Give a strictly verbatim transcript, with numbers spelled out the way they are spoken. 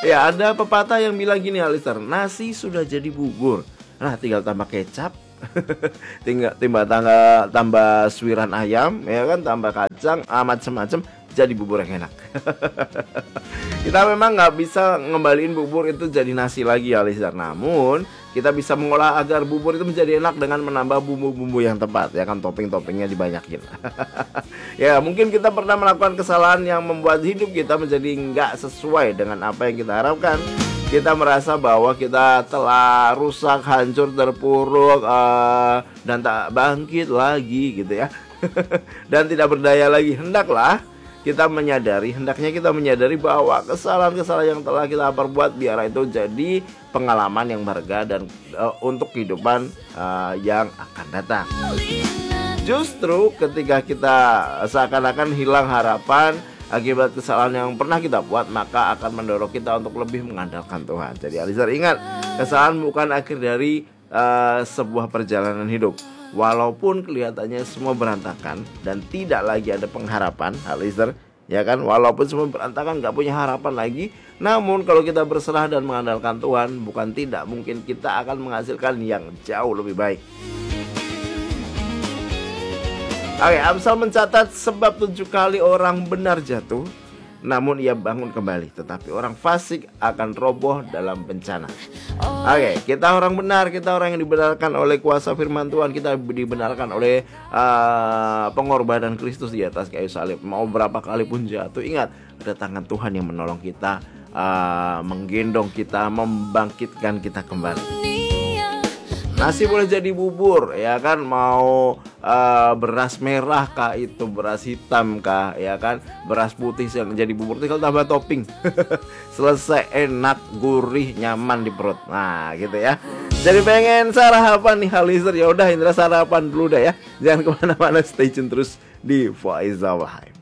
Ya, ada pepatah yang bilang gini, Alister, nasi sudah jadi bubur. Nah, tinggal tambah kecap, tinggal tambah tambah tambah suiran ayam, ya kan, tambah kacang, ah, macam-macam, jadi bubur yang enak. Kita memang nggak bisa ngembaliin bubur itu jadi nasi lagi, Alister. Namun kita bisa mengolah agar bubur itu menjadi enak dengan menambah bumbu-bumbu yang tepat, ya kan, topping-toppingnya dibanyakin. Ya, mungkin kita pernah melakukan kesalahan yang membuat hidup kita menjadi nggak sesuai dengan apa yang kita harapkan. Kita merasa bahwa kita telah rusak, hancur, terpuruk, uh, dan tak bangkit lagi gitu ya. Dan tidak berdaya lagi. Hendaklah kita menyadari, hendaknya kita menyadari bahwa kesalahan-kesalahan yang telah kita perbuat biar itu jadi pengalaman yang berharga dan uh, untuk kehidupan uh, yang akan datang. Justru ketika kita seakan-akan hilang harapan akibat kesalahan yang pernah kita buat, maka akan mendorong kita untuk lebih mengandalkan Tuhan. Jadi Alister, ingat, kesalahan bukan akhir dari uh, sebuah perjalanan hidup. Walaupun kelihatannya semua berantakan dan tidak lagi ada pengharapan, Alister, ya kan, walaupun semua berantakan, gak punya harapan lagi, namun kalau kita berserah dan mengandalkan Tuhan, bukan tidak mungkin kita akan menghasilkan yang jauh lebih baik. Oke, Amsal mencatat, sebab tujuh kali orang benar jatuh, namun ia bangun kembali, tetapi orang fasik akan roboh dalam bencana. Oke, kita orang benar, kita orang yang dibenarkan oleh kuasa firman Tuhan, kita dibenarkan oleh uh, pengorbanan Kristus di atas kayu salib. Mau berapa kali pun jatuh, ingat, ada tangan Tuhan yang menolong kita, uh, menggendong kita, membangkitkan kita kembali. Nasi boleh jadi bubur, ya kan, mau uh, beras merah kah itu, beras hitam kah, ya kan, beras putih yang jadi bubur, tinggal tambah topping. Selesai, enak, gurih, nyaman di perut. Nah, gitu ya. Jadi pengen sarapan nih, Alister, ya udah Indra sarapan dulu dah ya. Jangan kemana-mana, stay tune terus di Faiza Wahai.